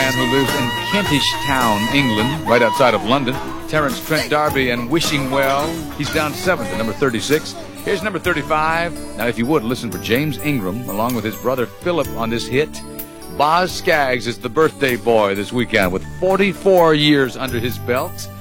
man who lives in Kentish Town, England, right outside of London. Terence Trent D'Arby and Wishing Well. He's down 7th at number 36. Here's number 35. Now, if you would, listen for James Ingram, along with his brother Philip on this hit. Boz Scaggs is the birthday boy this weekend with 44 years under his belt.